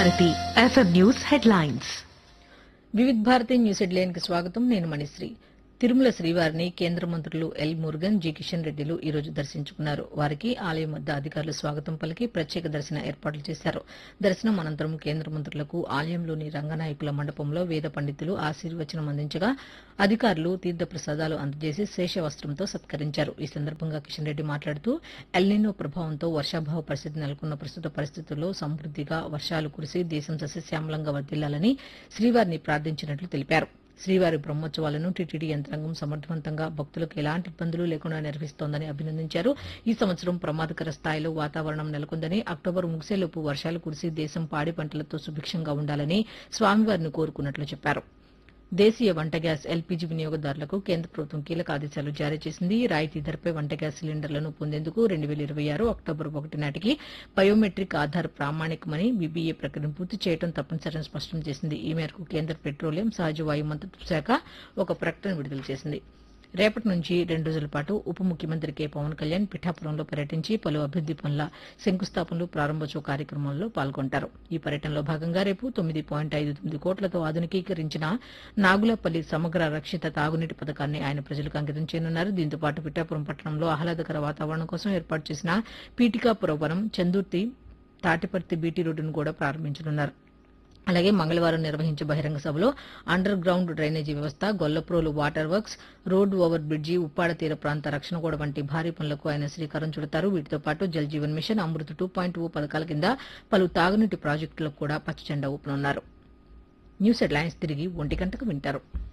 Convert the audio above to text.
Bharati FM news headlines. Vividh Bharati news headline కి స్వాగతం. నేను మణిశ్రీ. తిరుమల శ్రీవారిని కేంద్ర మంత్రులు ఎల్ మురుగన్, జి కిషన్ రెడ్డిలు ఈ రోజు దర్శించుకున్నారు. వారికి ఆలయం వద్ద అధికారులు స్వాగతం పలికి ప్రత్యేక దర్శన ఏర్పాట్లు చేశారు. దర్శనం అనంతరం కేంద్ర మంత్రులకు ఆలయంలోని రంగనాయకుల మండపంలో వేద పండితులు ఆశీర్వచనం అందించగా అధికారులు తీర్థ ప్రసాదాలు అందజేసి శేషవస్త్రంతో సత్కరించారు. ఈ సందర్భంగా కిషన్ రెడ్డి మాట్లాడుతూ ఎల్నినో ప్రభావంతో వర్షాభావ పరిస్థితి నెలకొన్న ప్రస్తుత పరిస్థితుల్లో సమృద్దిగా వర్షాలు కురిసి దేశం సస్యశ్యామలంగా వర్ధిల్లాలని శ్రీవారిని ప్రార్థించినట్లు తెలిపారు. శ్రీవారి బ్రహ్మోత్సవాలను టీటీడీ యంత్రాంగం సమర్థవంతంగా భక్తులకు ఎలాంటి ఇబ్బందులు లేకుండా నిర్వహిస్తోందని అభినందించారు. ఈ సంవత్సరం ప్రమాదకర స్థాయిలో వాతావరణం నెలకొందని, అక్టోబర్ ముగిసేలోపు వర్షాలు కురిసి దేశం పాడి పంటలతో సుభిక్షంగా ఉండాలని స్వామివారిని కోరుకున్నట్లు చెప్పారు. దేశీయ వంట గ్యాస్ ఎల్పీజీ వినియోగదారులకు కేంద్ర ప్రభుత్వం కీలక ఆదేశాలు జారీ చేసింది. రాయితీ ధరపై వంట గ్యాస్ సిలిండర్లను పొందేందుకు 2026 అక్టోబర్ 1 నాటికి బయోమెట్రిక్ ఆధార్ ప్రామాణికమని బీబీఏ ప్రక్రియను పూర్తి చేయడం తప్పనిసరిని స్పష్టం చేసింది. ఈ మేరకు కేంద్ర పెట్రోలియం, సహజ వాయు మంత్రిత్వ శాఖ ఒక ప్రకటన విడుదల చేసింది. రేపటి నుంచి 2 రోజుల పాటు ఉప ముఖ్యమంత్రి కె పవన్ కళ్యాణ్ పిఠాపురంలో పర్యటించి పలు అభివృద్ది పనుల శంకుస్థాపనలు, ప్రారంభోత్సవ కార్యక్రమాల్లో పాల్గొంటారు. ఈ పర్యటనలో భాగంగా రేపు 9.59 కోట్లతో ఆధునికీకరించిన నాగులపల్లి సమగ్ర రక్షిత తాగునీటి పథకాన్ని ఆయన ప్రజలకు అంకితం చేయనున్నారు. దీంతో పాటు పిఠాపురం పట్టణంలో ఆహ్లాదకర వాతావరణం కోసం ఏర్పాటు చేసిన పీఠికాపురవనం, చందుర్తి, తాటిపర్తి బీటీ రోడ్డును కూడా ప్రారంభించనున్నారు. అలాగే మంగళవారం నిర్వహించే బహిరంగ సభలో అండర్ గ్రౌండ్ డ్రైనేజీ వ్యవస్థ, Gollaprolu water works, road over bridge, Uppada తీర ప్రాంత రక్షణ గోడ వంటి భారీ పనులకు ఆయన శ్రీకారం చుడతారు. వీటితో పాటు జల్ జీవన్ మిషన్, అమృత్ 2.0 పథకాల కింద పలు తాగునీటి ప్రాజెక్టులకు కూడా పచ్చజెండా ఊపనున్నారు. న్యూస్ హెడ్లైన్స్ తిరిగి 1 గంటకు వింటారు.